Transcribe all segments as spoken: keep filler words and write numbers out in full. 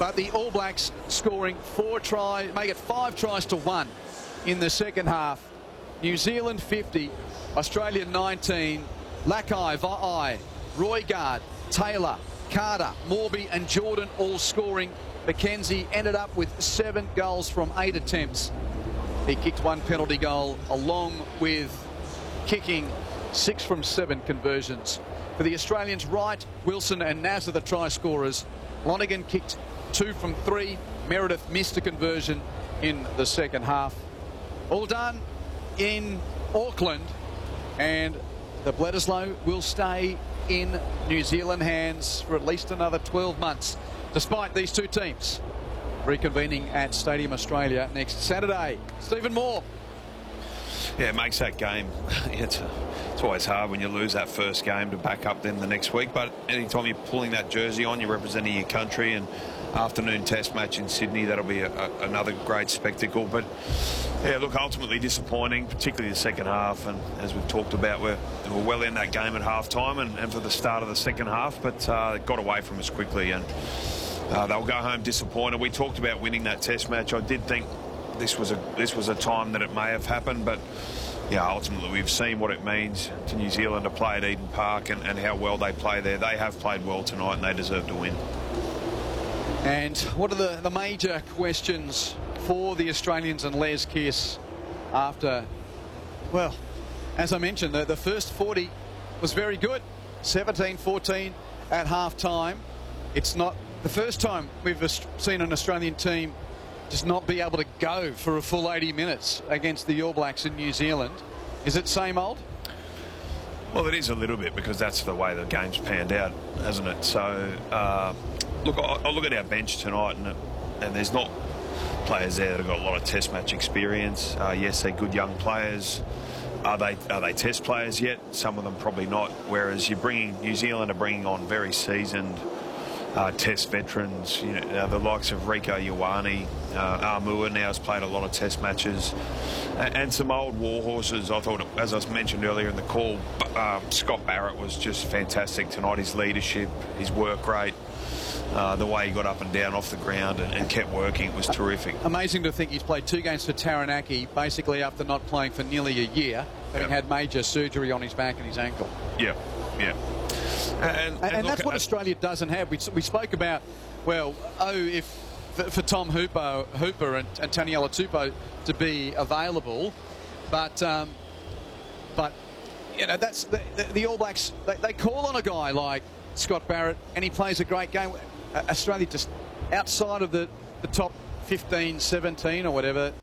But the All Blacks scoring four tries, make it five tries to one in the second half. New Zealand fifty, Australia nineteen, Lakai, Va'ai, Roigard, Taylor, Carter, Morby and Jordan all scoring. McKenzie ended up with seven goals from eight attempts. He kicked one penalty goal along with kicking six from seven conversions. For the Australians, Wright, Wilson and Naz are the try scorers. Lonergan kicked two from three. Meredith missed a conversion in the second half. All done in Auckland, and the Bledisloe will stay in New Zealand hands for at least another twelve months, despite these two teams reconvening at Stadium Australia next Saturday. Stephen Moore. Yeah, it makes that game, it's, a, it's always hard when you lose that first game to back up then the next week, but anytime you're pulling that jersey on, you're representing your country, and afternoon test match in Sydney, that'll be a, a, another great spectacle. But yeah, look, ultimately disappointing, particularly the second half, and as we've talked about, we're, we're well in that game at half time and, and for the start of the second half, but uh, it got away from us quickly, and uh, they'll go home disappointed. We talked about winning that test match. I did think this was a this was a time that it may have happened, but yeah, ultimately we've seen what it means to New Zealand to play at Eden Park, and, and how well they play there. They have played well tonight and they deserve to win. And what are the, the major questions for the Australians and Les Kiss after, well, as I mentioned, the, the first forty was very good, seventeen fourteen at half time. It's not the first time we've seen an Australian team just not be able to go for a full eighty minutes against the All Blacks in New Zealand. Is it same old? Well, it is a little bit, because that's the way the game's panned out, hasn't it? So, uh, look, I, I look at our bench tonight, and, and there's not players there that have got a lot of test match experience. Uh, yes, they're good young players. Are they are they test players yet? Some of them probably not. Whereas you're bringing New Zealand are bringing on very seasoned Uh, test veterans, you know, uh, the likes of Rico Ioane, uh, Armua now has played a lot of test matches, and, and some old war horses. I thought, as I mentioned earlier in the call, uh, Scott Barrett was just fantastic tonight. His leadership, his work rate, uh, the way he got up and down off the ground and, and kept working, it was terrific. Amazing to think he's played two games for Taranaki, basically after not playing for nearly a year, having yep. had major surgery on his back and his ankle. Yeah, yeah. And, and, and, and look, that's what uh, Australia doesn't have. We, we spoke about, well, oh, if for, for Tom Hooper, Hooper and, and Taniela Tupou to be available, but um, but you know that's the, the, the All Blacks. They, they call on a guy like Scott Barrett, and he plays a great game. Uh, Australia just outside of the the top fifteen, seventeen or whatever.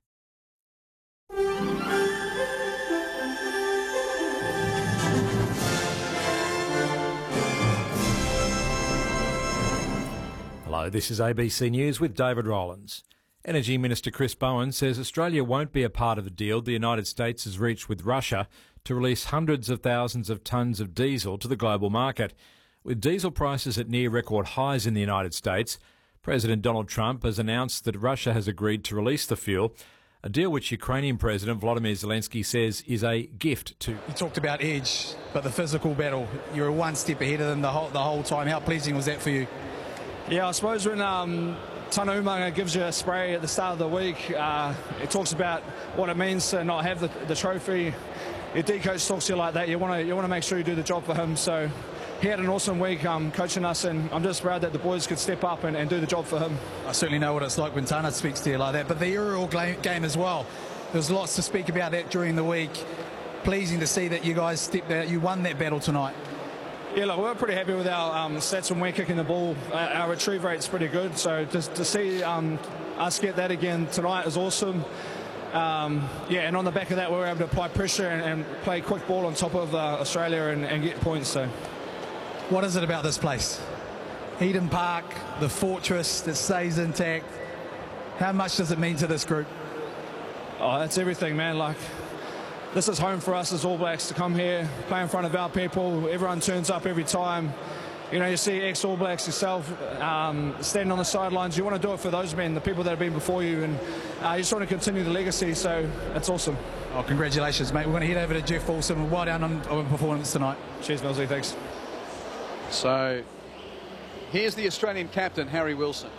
Hello, this is A B C News with David Rowlands. Energy Minister Chris Bowen says Australia won't be a part of the deal the United States has reached with Russia to release hundreds of thousands of tonnes of diesel to the global market. With diesel prices at near record highs in the United States, President Donald Trump has announced that Russia has agreed to release the fuel, a deal which Ukrainian President Volodymyr Zelensky says is a gift to... You talked about edge, but the physical battle, you were one step ahead of them the whole, the whole time. How pleasing was that for you? Yeah, I suppose when um, Tana Umaga gives you a spray at the start of the week, uh, it talks about what it means to not have the, the trophy. Your D coach talks to you like that. You want to you want to make sure you do the job for him. So he had an awesome week um, coaching us, and I'm just proud that the boys could step up and, and do the job for him. I certainly know what it's like when Tana speaks to you like that. But the aerial game as well, there's lots to speak about that during the week. Pleasing to see that you guys stepped out. You won that battle tonight. Yeah, look, we're pretty happy with our um, stats when we're kicking the ball. Our, our retrieve rate's pretty good, so just to see um, us get that again tonight is awesome. Um, yeah, and on the back of that, we were able to apply pressure and, and play quick ball on top of uh, Australia and, and get points. So, what is it about this place? Eden Park, the fortress that stays intact. How much does it mean to this group? Oh, that's everything, man. Like, this is home for us as All Blacks to come here, play in front of our people. Everyone turns up every time. You know, you see ex-All Blacks yourself um, standing on the sidelines. You want to do it for those men, the people that have been before you, and uh, you just want to continue the legacy, so that's awesome. Oh, congratulations, mate. We're going to head over to Jeff Wilson. Well done on, on performance tonight. Cheers, Millsy. Thanks. So, here's the Australian captain, Harry Wilson.